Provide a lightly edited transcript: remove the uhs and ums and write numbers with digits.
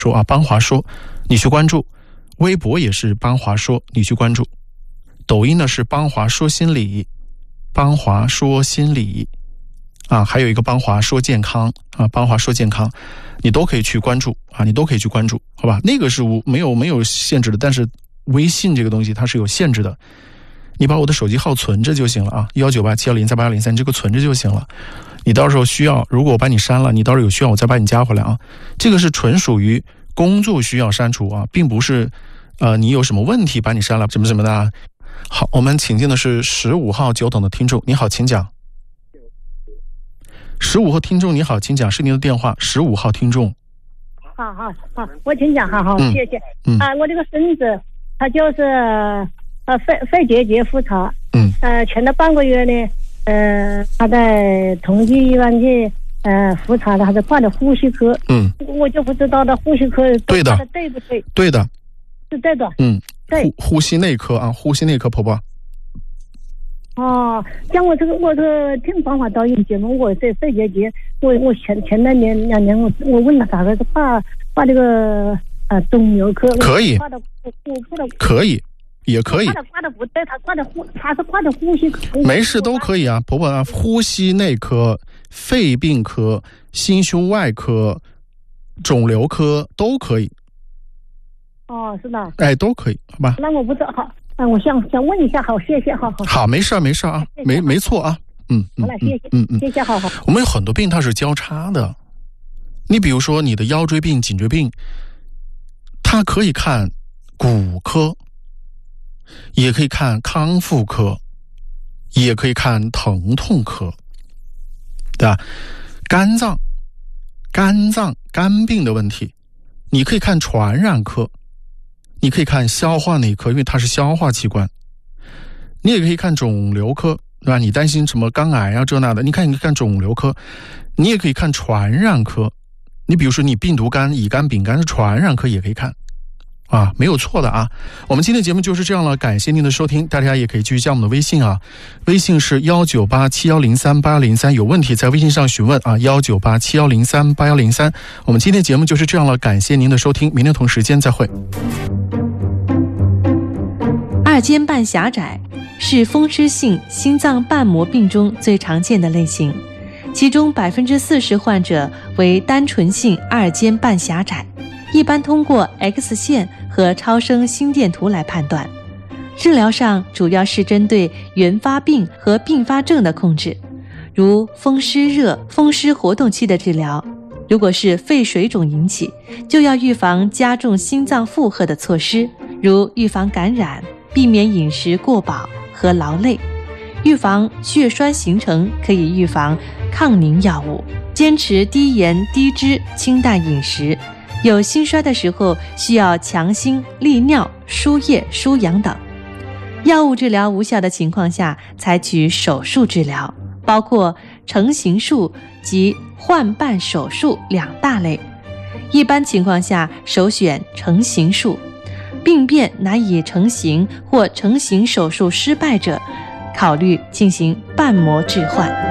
说啊，邦华说，你去关注；微博也是邦华说，你去关注；抖音呢是邦华说心理，邦华说心理啊，还有一个邦华说健康啊，邦华说健康，你都可以去关注啊，你都可以去关注，好吧？那个是没有限制的，但是微信这个东西它是有限制的，你把我的手机号存着就行了啊，19871038103，这个存着就行了。你到时候需要，如果我把你删了，你到时候有需要我再把你加回来啊。这个是纯属于工作需要删除啊，并不是你有什么问题把你删了什么的啊。好，我们请进的是15号久等的听众，你好，请讲。15号听众你好，请讲，是您的电话。15号听众。 好，我请讲，好，谢谢。我这个孙子他就是肺结节复查，前了半个月呢。他在同济医院去复查的，还是挂的呼吸科。我就不知道的呼吸科对的， 对不对？ 对的， 是对的。 对，呼吸内科啊，呼吸内科，婆婆。 像我这个听方法导引节目，我这肺结节，我前2年我问了大概是挂这个肿瘤科， 可以，可以。也可以， 挂的不对，他是挂的呼吸科， 没事都可以啊，婆婆啊，呼吸内科、肺病科、心胸外科、肿瘤科都可以。 是的， 都可以，好吧？ 那我不知道，好，我想问一下，好，谢谢，好， 没事啊，没错啊， 好了，谢谢，谢谢，好。 我们有很多病它是交叉的，你比如说你的腰椎病、颈椎病，它可以看骨科。也可以看康复科，也可以看疼痛科，对吧？肝脏肝病的问题，你可以看传染科，你可以看消化内科，因为它是消化器官。你也可以看肿瘤科，对吧？你担心什么肝癌啊这那的，你可以看肿瘤科。你也可以看传染科，你比如说你病毒肝、乙肝、丙肝是传染科也可以看。没有错的啊！我们今天节目就是这样了，感谢您的收听，大家也可以继续加我们的微信啊，微信是19871038103，有问题在微信上询问啊，19871038103。我们今天节目就是这样了，感谢您的收听，明天同时间再会。 二尖瓣狭窄是风湿性心脏瓣膜病中最常见的类型，其中40%患者为单纯性二尖瓣狭窄，一般通过 X 线和超声心电图来判断。治疗上主要是针对原发病和并发症的控制，如风湿热、风湿活动期的治疗。如果是肺水肿引起，就要预防加重心脏负荷的措施，如预防感染、避免饮食过饱和劳累。预防血栓形成可以预防抗凝药物，坚持低盐低脂清淡饮食。有心衰的时候需要强心利尿、输液输氧等。药物治疗无效的情况下，采取手术治疗，包括成形术及换瓣手术2大类。一般情况下首选成形术，病变难以成形或成形手术失败者，考虑进行瓣膜置换。